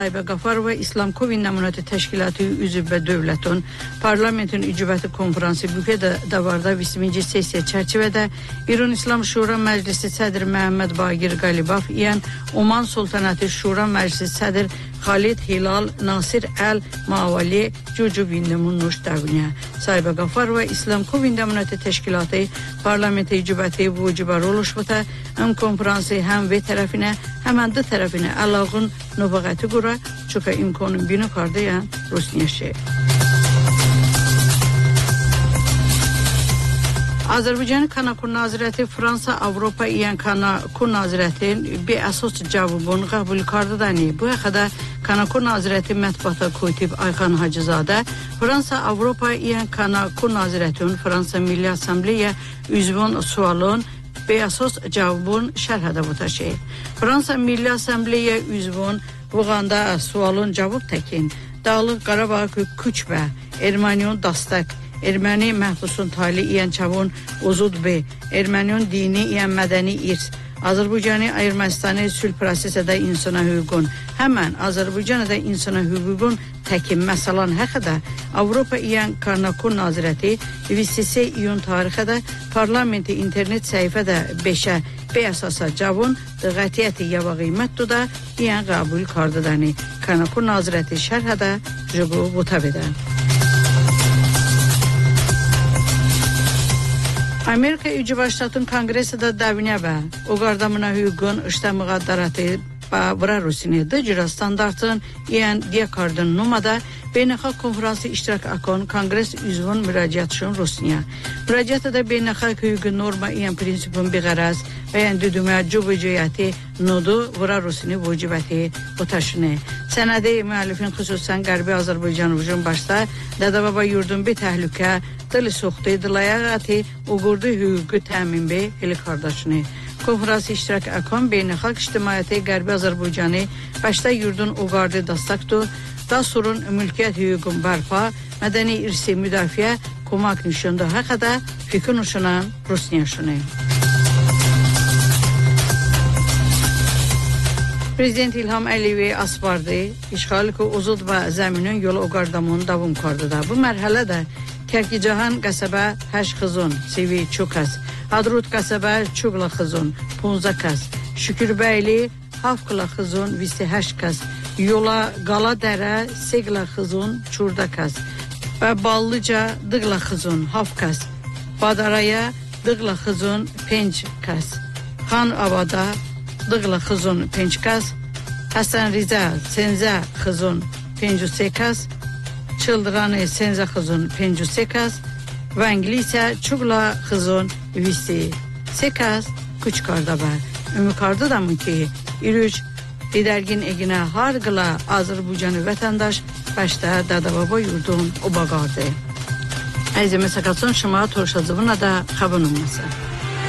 Tayyip Qafarova İslam Kovid Nəmunəti Təşkilatı üzv və dövlətin parlamentin icraatı konfransı Bükədə davarda 20-ci sessiya çərçivədə İran İslam Şura Məclisi sədri Məhəmməd Baqir Qalibov ilə Oman Sultanatı Şura Məclisi sədri Xalid Hilal Nasir Əl Mavali Cucubindemun Nuş Davniyə. Tayyip Qafarova İslam Kovid Nəmunəti Təşkilatı parlamenti icraatı vücubar oluşmaqda həm konfransı həm və tərəfinə həmən də tərəfinə əlaqın növbəti qura çünki imkanın bini kardıyan Rusniyəşi. Azərbaycan Kanakun Nazirəti Fransa Avropa ilə Kanakun Nazirətin bir əsas cavabını qəbul kardıdani. Bu həqədə Kanakun Nazirəti mətbuata koytib Ayxan Hacızadə Fransa Avropa ilə Kanakun Nazirətin Fransa Milli Assambleya üzvün sualın bir əsas cavabın şərhədə bu taşı. Fransa Milli Assambleya üzvün Vuğanda sualın cavab təkin. Dağlıq Qarabağ küçbə, Erməniyon dastaq, Erməni məhbusun tali ilə çavun uzud B, Erməniyon dini ilə mədəni irs, Azərbaycanı Ermənistanı sülh prosesədə insana hüququn, həmən Azərbaycanı da insana hüququn təkin məsələn həqədə Avropa ilə Kanakun Nazirəti 23 iyun tarixədə parlamenti internet səhifədə 5-ə əsasa cavun qətiyyəti yava qiymət da ilə qəbul kardıdani. Kanakun Nazirəti şərhədə cübu butabədə. Amerika İcra Ştatın Konqresində davniyə və o qardamına hüququn işdə müqaddaratı və Rusiyada icra standartın yəni diyakardın numada beynəlxalq konfransı iştirak akon Kongres üzvün müraciatçın Rusiya. Müraciatı da beynəlxalq hüququn norma yəni prinsipin bir qəraz və yəni düdümə cübücüyyəti nodu və Rusini vücubəti bu taşını. Sənədi müəllifin xüsusən Qərbi Azərbaycan vücun başda Dədəbaba yurdun bir təhlükə dili soxdu edilayəti uğurdu hüququ təmin be eli kardaşını. Konferansı iştirak akon beynəlxalq ictimaiyyəti Qərbi Azərbaycanı başda yurdun uğardı dastaktu, daha sonra mülkiyyət hüququn bərpa, mədəni irsi müdafiə, komak nişunda həqədə fikir nuşunan Rusniyaşını. Prezident İlham Əliyev asbardı, işğalıqı uzud və zəminin yolu uqardamının davam kardıda. Bu mərhələdə Kərkicahan qəsəbə 8 xızın, Sivi Çukas, Hadrut qəsəbə Çuqla xızın, 15 kəs, Şükürbəyli Havqla xızın, 28 kəs, Yola Qala Dərə, Segla xızın, Çurda kəs, və Ballıca Dıqla xızın, Hav kəs, Badaraya Dıqla xızın, 5 kəs, Xan Avada Dıqla xızın, 5 kəs, Həsən Rizə, Senzə xızın, 53 kəs, Çıldıranı Senzə xızın, 53 kəs, Vəngli isə Çuqla xızın, 28 kəs, küç karda bər. Ümü karda da mı ki, İrüç, Didərgin eginə harqıla Azərbaycanı vətəndaş başda Dədəbaba yurdun o bağardı. Əzəmə sakatson şıma torşazıvına da xabın olması.